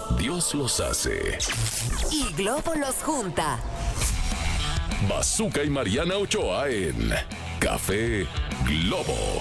Dios los hace. Y Globo los junta. Bazooka y Mariana Ochoa en Café Globo.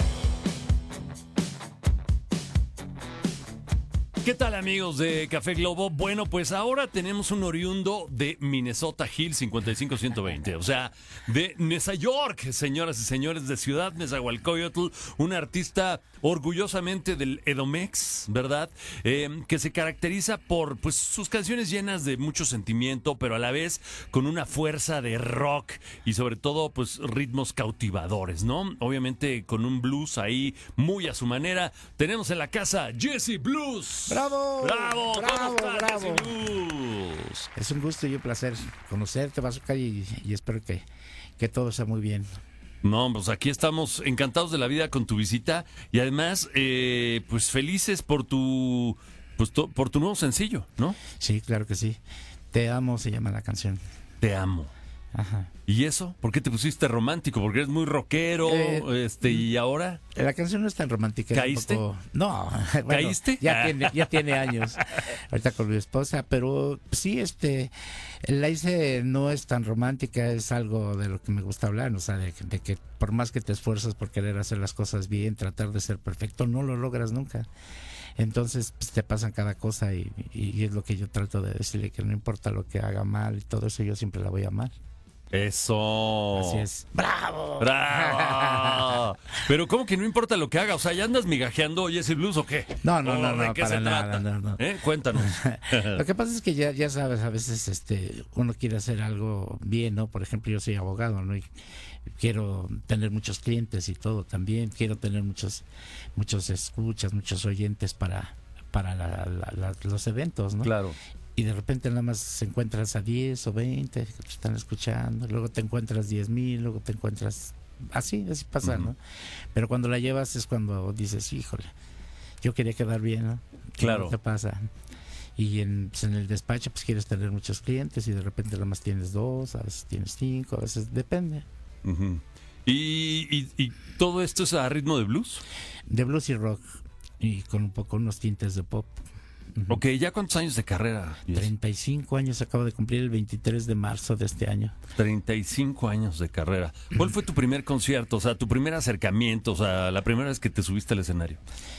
¿Qué tal, amigos de Café Globo? Bueno, pues ahora tenemos un oriundo de Minnesota Hill 55120, o sea, de Nueva York, señoras y señores, de Ciudad Nezahualcóyotl, un artista orgullosamente del Edomex, ¿verdad? Que se caracteriza por pues sus canciones llenas de mucho sentimiento, pero a la vez con una fuerza de rock y sobre todo pues ritmos cautivadores, ¿no? Obviamente con un blues ahí muy a su manera. Tenemos en la casa Jesse Blues. ¡Bravo! ¡Bravo! ¡Bravo! ¿Cómo estás, ¡Bravo! Jesse Blues? Es un gusto y un placer conocerte, Bazooka, y espero que todo sea muy bien. No, pues aquí estamos encantados de la vida con tu visita y además, pues felices por tu nuevo sencillo, ¿no? Sí, claro que sí. Te amo, se llama la canción. Te amo. Ajá. ¿Y eso? ¿Por qué te pusiste romántico? ¿Porque eres muy rockero? ¿Y ahora? La canción no es tan romántica. es un ¿Caíste? poco- No. Bueno, ¿Caíste? Ya tiene años. Ahorita con mi esposa, pero sí, la hice, no es tan romántica, es algo de lo que me gusta hablar, o sea, de que por más que te esfuerzas por querer hacer las cosas bien, tratar de ser perfecto, no lo logras nunca. Entonces pues, te pasan cada cosa y es lo que yo trato de decirle, que no importa lo que haga mal y todo eso, yo siempre la voy a amar. Eso. Así es. ¡Bravo! ¡Bravo! Pero ¿cómo que no importa lo que haga? O sea, ¿ya andas migajeando Jesse Blues o qué? No, ¿O de qué para se nada, trata? no. Cuéntanos. Lo que pasa es que ya sabes, a veces uno quiere hacer algo bien, ¿no? Por ejemplo, yo soy abogado, ¿no? Y quiero tener muchos clientes y todo también. Quiero tener muchos escuchas, muchos oyentes para los eventos, ¿no? Claro. Y de repente nada más encuentras a 10 o 20 que te están escuchando, luego te encuentras 10,000, luego te encuentras... Así pasa, ¿no? Pero cuando la llevas es cuando dices, híjole, yo quería quedar bien, ¿no? Claro. ¿Qué pasa? Y en el despacho pues quieres tener muchos clientes y de repente nada más tienes 2, a veces tienes 5, a veces depende. Uh-huh. ¿Y todo esto es a ritmo de blues? De blues y rock y con unos tintes de pop. Uh-huh. Ok, ¿ya cuántos años de carrera? 35 años acabo de cumplir el 23 de marzo de este año. 35 años de carrera. ¿Cuál fue tu primer concierto? O sea, tu primer acercamiento, o sea, la primera vez que te subiste al escenario.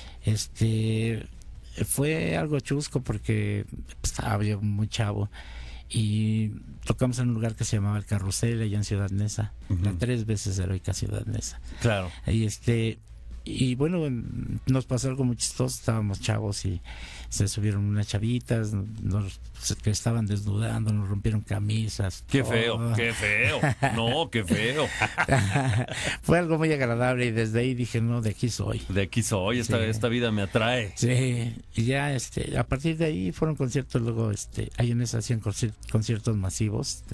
Fue algo chusco porque estaba yo muy chavo y tocamos en un lugar que se llamaba El Carrusel allá en Ciudad Neza, la 3 veces heroica Ciudad Neza. Claro. Y bueno, nos pasó algo muy chistoso, estábamos chavos y se subieron unas chavitas, que estaban desnudando, nos rompieron camisas. Qué todo. feo, qué feo. No, qué feo. Fue algo muy agradable y desde ahí dije, no, de aquí soy. De aquí soy, esta vida me atrae. Sí, y ya a partir de ahí fueron conciertos, luego ahí en esa hacían conciertos masivos.